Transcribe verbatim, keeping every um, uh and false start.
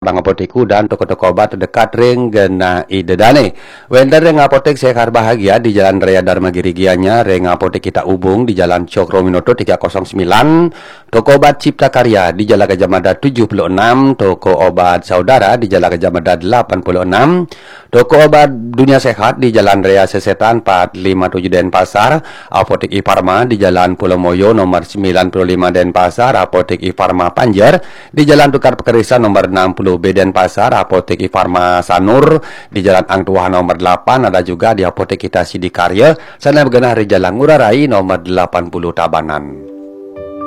cabang apotekku dan toko-toko obat terdekat ring gena idedane. Wender ring apotek Sekar Bahagia di Jalan Raya Dharmagiri Gianyar, ring apotek Kita Ubung di Jalan Cokro-Minoto tiga nol sembilan, toko obat Cipta Karya di Jalan Gajah Mada tujuh puluh enam, toko obat Saudara di Jalan Gajah Mada delapan puluh enam, toko obat Dunia Sehat di Jalan Raya Sesetan empat lima tujuh Denpasar, apotek I-Farma di Jalan Pulau Moyo nomor sembilan puluh lima Denpasar, apotek I-Farma Panjer di Jalan Tukar Pekerisan nomor enam puluh B Denpasar, apotek I-Farma Sanur di Jalan Angtuah nomor delapan, ada juga di apotek Kita Sidikarya sana bergenah di Jalan Ngurah Rai nomor delapan puluh Tabanan.